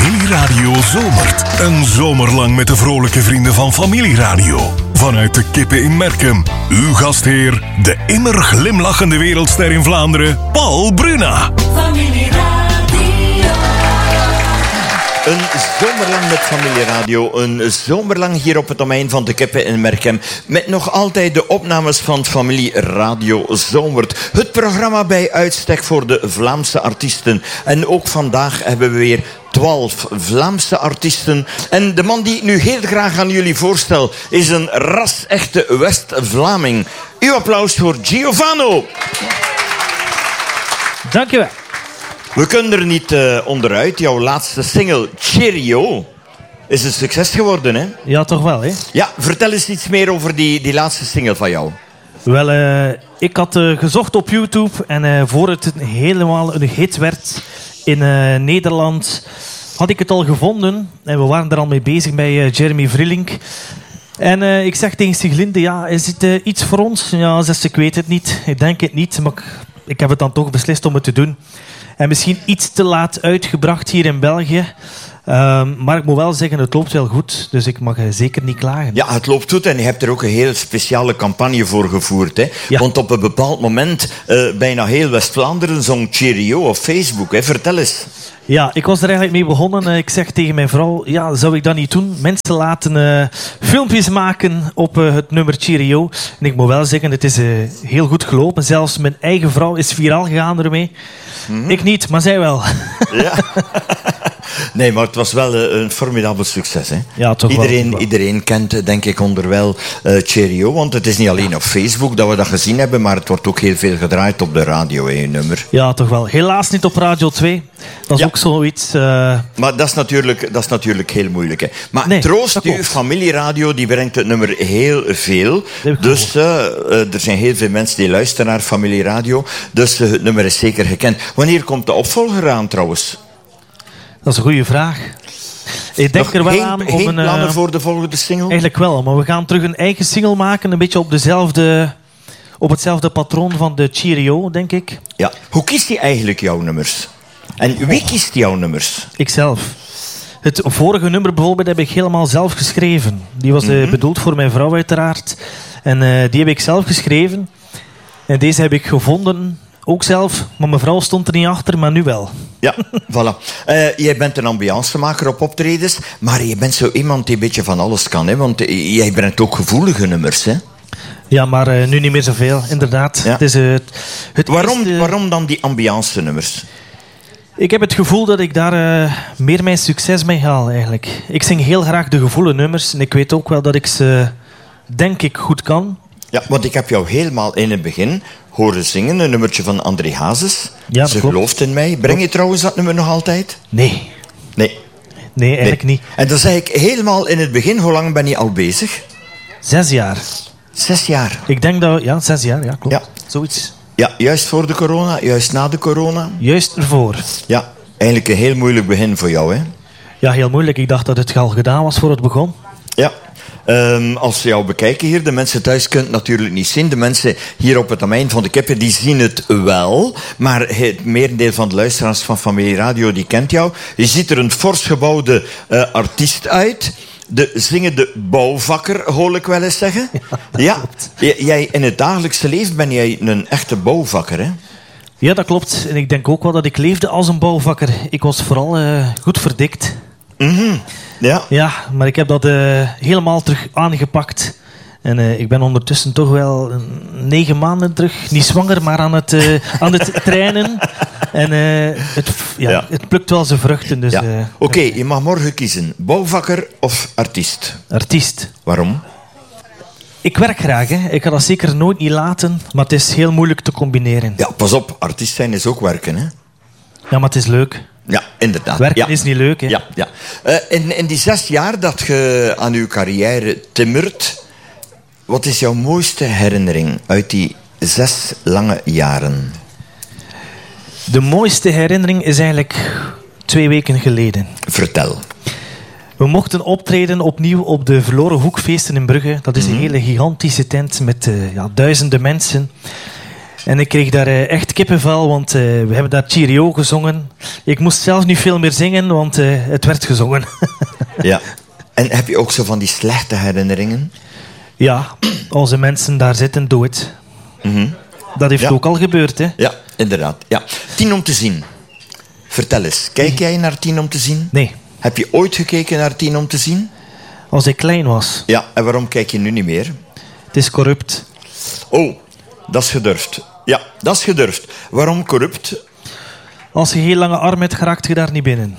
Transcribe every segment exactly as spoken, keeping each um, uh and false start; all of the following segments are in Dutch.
Familieradio zomert. Een zomer lang met de vrolijke vrienden van Familieradio. Vanuit de Kippen in Merkem. Uw gastheer, de immer glimlachende wereldster in Vlaanderen, Paul Bruna. Familieradio. Een zomerlang met Familieradio. Een zomerlang hier op het domein van de Kippen in Merkem. Met nog altijd de opnames van Familieradio Zomert. Het programma bij uitstek voor de Vlaamse artiesten. En ook vandaag hebben we weer twaalf Vlaamse artiesten. En de man die ik nu heel graag aan jullie voorstel is een ras-echte West-Vlaming. Uw applaus voor Giovanno. Dank je wel. We kunnen er niet uh, onderuit. Jouw laatste single, Cheerio, is een succes geworden, hè? Ja, toch wel, hè? Ja, vertel eens iets meer over die, die laatste single van jou. Wel, uh, ik had uh, gezocht op YouTube en uh, voor het helemaal een hit werd in uh, Nederland, had ik het al gevonden. En we waren er al mee bezig bij uh, Jeremy Vrillink. En uh, ik zeg tegen Siglinde, ja, is het uh, iets voor ons? Ja, zegt, ik weet het niet, ik denk het niet, maar ik, ik heb het dan toch beslist om het te doen. En misschien iets te laat uitgebracht hier in België. Um, maar ik moet wel zeggen, het loopt wel goed. Dus ik mag uh, zeker niet klagen. Ja, het loopt goed en je hebt er ook een heel speciale campagne voor gevoerd. Hè? Ja. Want op een bepaald moment, uh, bijna heel West-Vlaanderen zong Cheerio op Facebook. Hè? Vertel eens. Ja, ik was er eigenlijk mee begonnen. Ik zeg tegen mijn vrouw, ja, zou ik dat niet doen? Mensen laten uh, filmpjes maken op uh, het nummer Cheerio. En ik moet wel zeggen, het is uh, heel goed gelopen. Zelfs mijn eigen vrouw is viraal gegaan ermee. Mm-hmm. Ik niet, maar zij wel. Ja. Nee, maar het was wel uh, een formidabel succes. Hè? Ja, toch iedereen, wel. iedereen kent, denk ik, onderwel uh, Cheerio. Want het is niet alleen op Facebook dat we dat gezien hebben, maar het wordt ook heel veel gedraaid op de radio, hè, nummer. Ja, toch wel. Helaas niet op Radio twee. Dat is ja. ook zoiets... Uh... Maar dat is natuurlijk, dat is natuurlijk heel moeilijk. Hè. Maar nee, troost u, Familieradio die brengt het nummer heel veel. Dus uh, uh, er zijn heel veel mensen die luisteren naar Familieradio. Dus uh, het nummer is zeker gekend. Wanneer komt de opvolger aan, trouwens? Dat is een goede vraag. Ik denk Nog er wel geen, aan om geen een... plannen uh, voor de volgende single? Eigenlijk wel, maar we gaan terug een eigen single maken. Een beetje op, dezelfde, op hetzelfde patroon van de Cheerio, denk ik. Ja. Hoe kiest hij eigenlijk jouw nummers? En wie kiest jouw nummers? Ikzelf. Het vorige nummer bijvoorbeeld heb ik helemaal zelf geschreven. Die was mm-hmm. uh, bedoeld voor mijn vrouw uiteraard. En uh, die heb ik zelf geschreven. En deze heb ik gevonden... Ook zelf, maar mijn vrouw stond er niet achter, maar nu wel. Ja, voilà. Uh, jij bent een ambiancemaker op optredens, maar je bent zo iemand die een beetje van alles kan, hè? Want uh, jij brengt ook gevoelige nummers, hè? Ja, maar uh, nu niet meer zoveel, inderdaad. Ja. Het is, uh, het, het waarom, eerste... waarom dan die ambiance-nummers? Ik heb het gevoel dat ik daar uh, meer mijn succes mee haal, eigenlijk. Ik zing heel graag de gevoelige nummers en ik weet ook wel dat ik ze, denk ik, goed kan. Ja, want ik heb jou helemaal in het begin horen zingen, een nummertje van André Hazes. Ja, Ze klopt. gelooft in mij. Breng je trouwens dat nummer nog altijd? Nee. Nee. Nee, eigenlijk nee. niet. En dan zei ik helemaal in het begin, hoe lang ben je al bezig? Zes jaar. Zes jaar. Ik denk dat... Ja, zes jaar, ja, klopt. Ja. Zoiets. Ja, juist voor de corona, juist na de corona. Juist ervoor. Ja, eigenlijk een heel moeilijk begin voor jou, hè? Ja, heel moeilijk. Ik dacht dat het al gedaan was voor het begon. Ja. Um, als ze jou bekijken hier, de mensen thuis kunnen het natuurlijk niet zien. De mensen hier op het domein van de Kippen, die zien het wel. Maar het merendeel van de luisteraars van Familieradio, die kent jou. Je ziet er een fors gebouwde uh, artiest uit. De zingende bouwvakker, hoor ik wel eens zeggen. Ja, ja. Jij, in het dagelijkse leven ben jij een echte bouwvakker, hè? Ja, dat klopt. En ik denk ook wel dat ik leefde als een bouwvakker. Ik was vooral uh, goed verdikt. Mm-hmm. Ja. Ja, maar ik heb dat uh, helemaal terug aangepakt. En uh, ik ben ondertussen toch wel uh, negen maanden terug, niet zwanger, maar aan het, uh, aan het trainen. En uh, het, ja, ja. het plukt wel zijn vruchten. Dus, ja. uh, Oké, okay, je mag morgen kiezen. Bouwvakker of artiest? Artiest. Waarom? Ik werk graag, hè. Ik ga dat zeker nooit niet laten, maar het is heel moeilijk te combineren. Ja, pas op, artiest zijn is ook werken, hè? Ja, maar het is leuk. Ja, inderdaad. Werken ja. is niet leuk, hè? Ja, ja. Uh, in, in die zes jaar dat je aan je carrière timmert, wat is jouw mooiste herinnering uit die zes lange jaren? De mooiste herinnering is eigenlijk twee weken geleden. Vertel. We mochten optreden opnieuw op de Verloren Hoekfeesten in Brugge. Dat is een mm-hmm. hele gigantische tent met uh, ja, duizenden mensen. En ik kreeg daar uh, echt kippenvel, want uh, we hebben daar Cheerio gezongen. Ik moest zelfs niet veel meer zingen, want uh, het werd gezongen. Ja. En heb je ook zo van die slechte herinneringen? Ja, als de mensen daar zitten, doe het. Mm-hmm. Dat heeft ja. ook al gebeurd, hè? Ja, inderdaad. Ja. Tien om te zien. Vertel eens, kijk jij naar Tien om te zien? Nee. Heb je ooit gekeken naar Tien om te zien? Als ik klein was. Ja, en waarom kijk je nu niet meer? Het is corrupt. Oh, dat is gedurfd. Ja, dat is gedurfd. Waarom corrupt? Als je heel lange arm hebt, geraakt je daar niet binnen.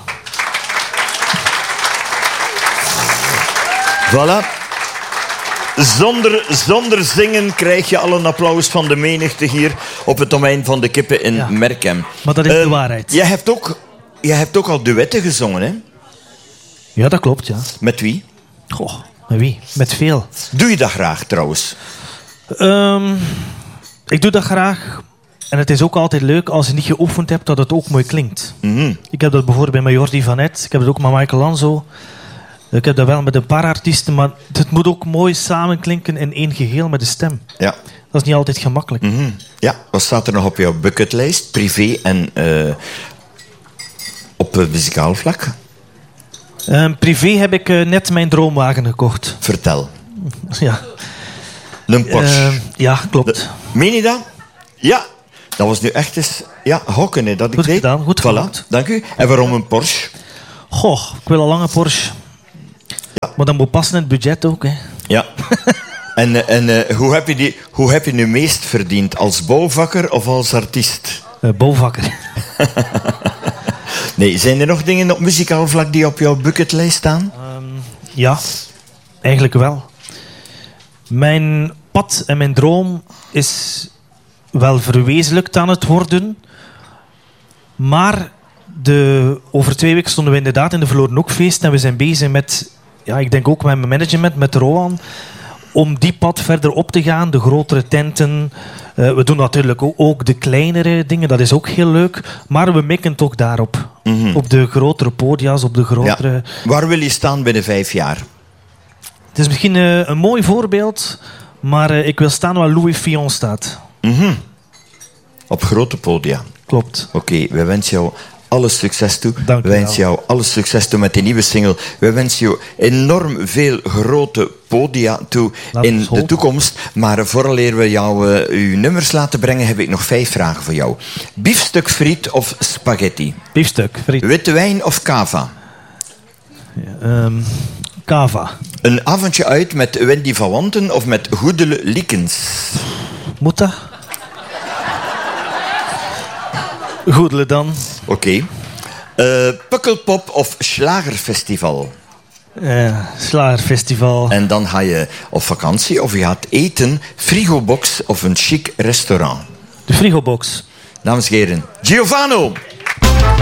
Voilà. Zonder, zonder zingen krijg je al een applaus van de menigte hier op het domein van de kippen in Ja. Merkem. Maar dat is Uh, de waarheid. Jij hebt, ook, jij hebt ook al duetten gezongen, hè? Ja, dat klopt, ja. Met wie? Goh, met wie? Met veel. Doe je dat graag, trouwens? Um, ik doe dat graag. En het is ook altijd leuk als je niet geoefend hebt, dat het ook mooi klinkt. Mm-hmm. Ik heb dat bijvoorbeeld met Jordi van Het. Ik heb het ook met Michael Lanzo. Ik heb dat wel met een paar artiesten, maar het moet ook mooi samenklinken in één geheel met de stem. Ja. Dat is niet altijd gemakkelijk. Mm-hmm. Ja, wat staat er nog op jouw bucketlijst? Privé en uh, op uh, muzikaal vlak? Um, privé heb ik uh, net mijn droomwagen gekocht. Vertel. Ja. Een Porsche. Uh, ja, klopt. De, meen je dat? Ja. Dat was nu echt eens... Ja, hokken, hè, dat ik Goed deed. gedaan, goed voilà. gemaakt. Dank u. En waarom een Porsche? Goh, ik wil een lange Porsche. Ja. Maar dat moet passen in het budget ook, hè. Ja. en en uh, hoe, heb je die, hoe heb je nu meest verdiend? Als bouwvakker of als artiest? Uh, bouwvakker. Nee, zijn er nog dingen op muzikaal vlak die op jouw bucketlijst staan? Um, ja, eigenlijk wel. Mijn pad en mijn droom is wel verwezenlijkt aan het worden. Maar de, over twee weken stonden we inderdaad in de Verloren Hoekfeest. En we zijn bezig met, ja, ik denk ook met mijn management, met Roan, om die pad verder op te gaan. De grotere tenten. Uh, we doen natuurlijk ook de kleinere dingen. Dat is ook heel leuk. Maar we mikken toch daarop. Mm-hmm. Op de grotere podia's, op de grotere... Ja. Waar wil je staan binnen vijf jaar? Het is misschien uh, een mooi voorbeeld. Maar uh, ik wil staan waar Louis Fillon staat. Mm-hmm. Op grote podia. Klopt. Oké, okay, wij wensen jou alle succes toe. Dank we wensen jou alle succes toe met die nieuwe single. We wensen jou enorm veel grote podia toe Laat in de toekomst. Maar vooraleer we jou uh, uw nummers laten brengen, heb ik nog vijf vragen voor jou. Biefstuk friet of spaghetti? Biefstuk friet. Witte wijn of cava? Ja, um, cava. Een avondje uit met Wendy van Wanten of met Goedele Liekens? Moet dat? Goedele dan. Oké. Okay. Uh, Pukkelpop of Slagerfestival? Uh, Slagerfestival. En dan ga je op vakantie of je gaat eten, frigobox of een chic restaurant? De frigobox. Dames en heren, Giovanno!